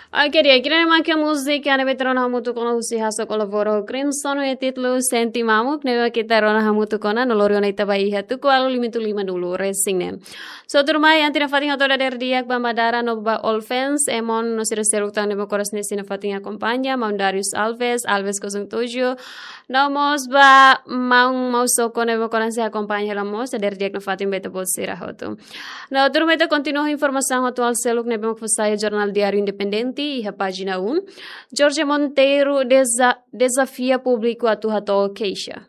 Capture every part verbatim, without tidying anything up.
Ah, queria que naman que a música na veterana hamutu kona usi haso colaboro crimson e titlo senti mamuk ne kita rona hamutu kona nolorio na itabai hatu ko alu limitu lima dulu racing ne. So turmai antina fatinga toda der diak bamadara no ba Olfens emon no sira seruktan de coras ne sina fatinga companhia Maundarius Alves Alves kosong tujuh Nomos ba maung mauso kone mo koran se acompanha la mos der diak no fatin beta bol sira hotu. Na turmeta continua informação atual seluk ne bem que jornal diário independente e a página um. Jorge Monteiro desa desafia público a tuhato queixa.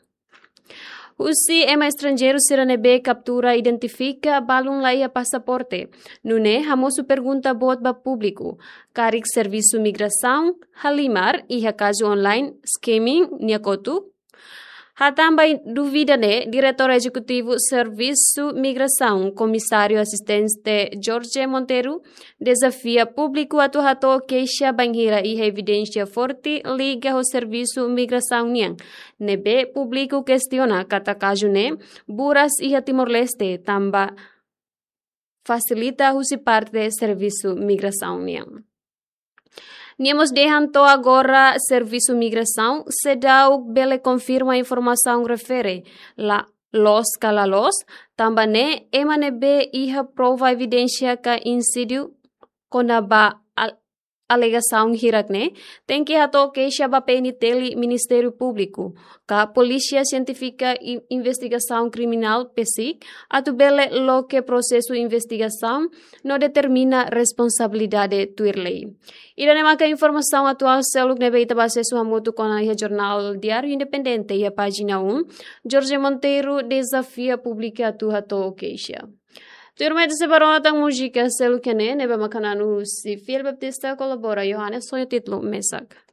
O C M estrangeiro Siranebe captura identifica balung laia passaporte. Nune hamosu pergunta bot ba público. Karik serviço migração, Halimar e a caso online scamming niakotu. Hatamba duvida ne, diretor executivo Serviço Migração, comissário assistente Jorge Monteiro, desafia público a tuhato queixa banhira e evidência forte liga ao Serviço Migração niang. Nebe público questiona kata caso ne, buras e a Timor-Leste tamba facilita o se parte Serviço Migração niang. Niamos dehanto agora Serviço Migração, se dá o bele confirma a informação refere la los cala los, também emane be iha prova evidência que incidiu conaba alegação hirakne, tem que hato queixa ba peniteli Ministério Público, ka Polícia Científica e Investigação Criminal P S I C, atu bele lo que processo investigação não determina responsabilidade tuirlei. Ira ne maka informação atual seluk nebe ita base suhamutu kona iha jornal Diário Independente e a página um, Jorge Monteiro desafia pública atu hato queixa. Turma de separou tang música selu kene nebe makananu si Fiel Baptista colabora Johannes sonho título mesak.